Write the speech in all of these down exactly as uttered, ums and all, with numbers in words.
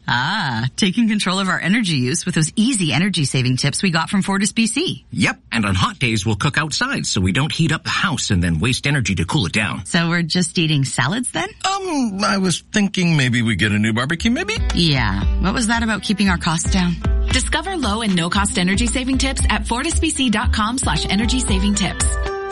Ah, taking control of our energy use with those easy energy-saving tips we got from Fortis B C. Yep, and on hot days we'll cook outside so we don't heat up the house and then waste energy to cool it down. So we're just eating salads then? Um, I was thinking maybe we get a new barbecue, maybe? Yeah, what was that about keeping our costs down? Discover low and no-cost energy-saving tips at fortisbc.com slash energy-saving tips.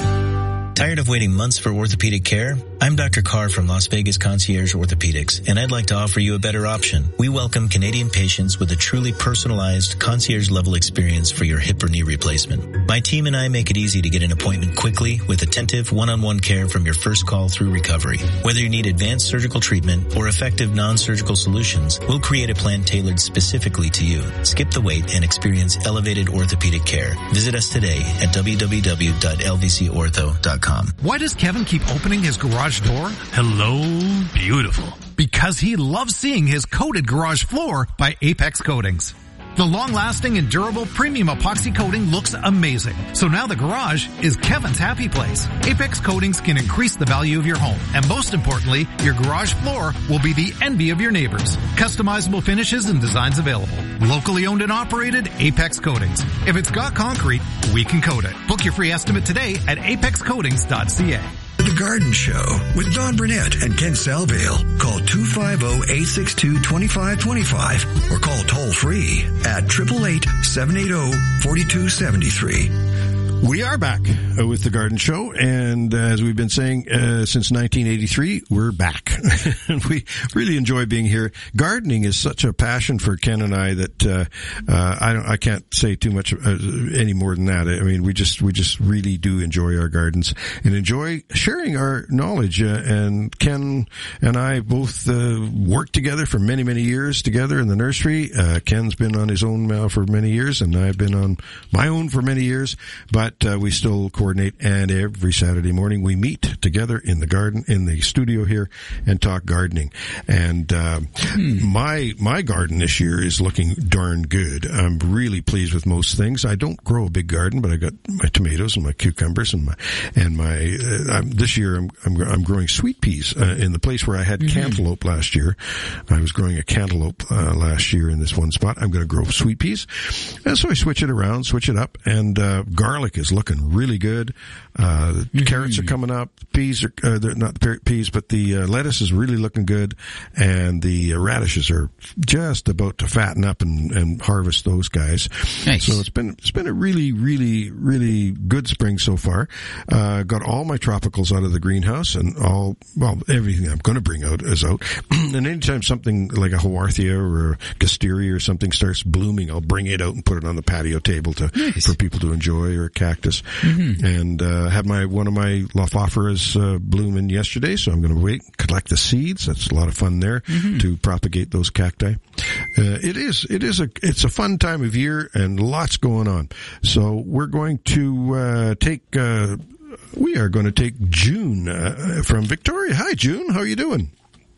Tired of waiting months for orthopedic care? I'm Doctor Carr from Las Vegas Concierge Orthopedics, and I'd like to offer you a better option. We welcome Canadian patients with a truly personalized concierge-level experience for your hip or knee replacement. My team and I make it easy to get an appointment quickly with attentive one-on-one care from your first call through recovery. Whether you need advanced surgical treatment or effective non-surgical solutions, we'll create a plan tailored specifically to you. Skip the wait and experience elevated orthopedic care. Visit us today at w w w dot l v c ortho dot com. Why does Kevin keep opening his garage door? Hello, beautiful. Because he loves seeing his coated garage floor by Apex Coatings. The long-lasting and durable premium epoxy coating looks amazing. So now the garage is Kevin's happy place. Apex Coatings can increase the value of your home. And most importantly, your garage floor will be the envy of your neighbors. Customizable finishes and designs available. Locally owned and operated, Apex Coatings. If it's got concrete, we can coat it. Book your free estimate today at apex coatings dot c a. The Garden Show with Don Burnett and Ken Salvale. Call two five zero, eight six two, two five two five or call toll free at eight eight eight, seven eight zero, four two seven three. We are back uh, with the Garden Show, and uh, as we've been saying uh, since nineteen eighty-three, we're back. And we really enjoy being here. Gardening is such a passion for Ken and I that uh, uh, I don't, I can't say too much uh, any more than that. I mean, we just we just really do enjoy our gardens and enjoy sharing our knowledge. Uh, and Ken and I both uh, worked together for many many years together in the nursery. Uh, Ken's been on his own now for many years, and I've been on my own for many years. But But uh, we still coordinate, and every Saturday morning we meet together in the garden, in the studio here, and talk gardening. And uh, hmm. my my garden this year is looking darn good. I'm really pleased with most things. I don't grow a big garden, but I got my tomatoes and my cucumbers and my and my. Uh, I'm, this year I'm, I'm I'm growing sweet peas uh, in the place where I had mm-hmm. cantaloupe last year. I was growing a cantaloupe uh, last year in this one spot. I'm going to grow sweet peas, and so I switch it around, switch it up, and uh, garlic is looking really good. Uh, the mm-hmm. carrots are coming up. Peas are, uh, they're not the peas, but the uh, lettuce is really looking good. And the uh, radishes are just about to fatten up and, and harvest those guys. Nice. So it's been, it's been a really, really, really good spring so far. Uh, got all my tropicals out of the greenhouse and all, well, everything I'm going to bring out is out. And anytime something like a Haworthia or a Gasteria or something starts blooming, I'll bring it out and put it on the patio table to, nice. for people to enjoy, or a cactus. Mm-hmm. And, uh, had my, one of my Lophophorus, uh, blooming yesterday, so I'm going to wait, collect the seeds. That's a lot of fun there mm-hmm. to propagate those cacti. Uh, it is, it is a, it's a fun time of year and lots going on. So we're going to, uh, take, uh, we are going to take June, uh, from Victoria. Hi, June. How are you doing?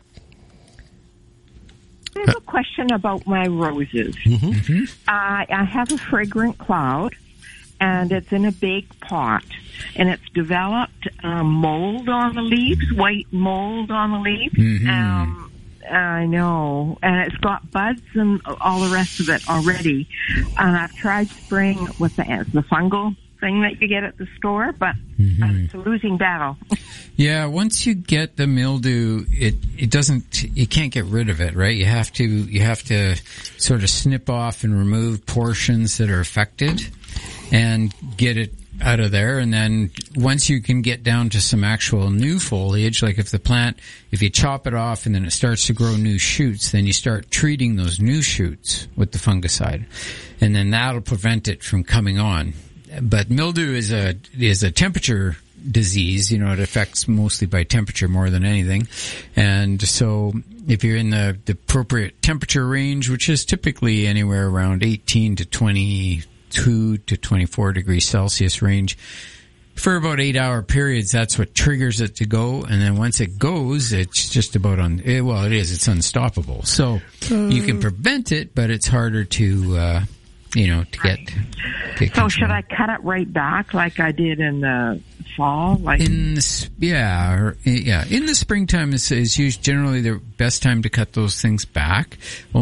I have a question about my roses. Mm-hmm. Uh, I have a fragrant cloud, and it's in a big pot, and it's developed um, mold on the leaves, white mold on the leaves. Mm-hmm. Um, I know, and it's got buds and all the rest of it already. And I've tried spraying with the, the fungal thing that you get at the store, but mm-hmm. it's a losing battle. Yeah, once you get the mildew, it it doesn't, you can't get rid of it, right? You have to you have to sort of snip off and remove portions that are affected and get it out of there. And then once you can get down to some actual new foliage, like if the plant, if you chop it off and then it starts to grow new shoots, then you start treating those new shoots with the fungicide, and then that'll prevent it from coming on. But mildew is a is a temperature disease. You know, it affects mostly by temperature more than anything. And so if you're in the, the appropriate temperature range, which is typically anywhere around eighteen to twenty-two to twenty-four degrees Celsius range, for about eight hour periods, that's what triggers it to go. And then once it goes, it's just about on, well, it is, it's unstoppable. So uh, you can prevent it, but it's harder to, uh, you know, to get, get So control. should I cut it right back like I did in the fall? Like in the, yeah, or, yeah, in the springtime is, is usually generally the best time to cut those things back.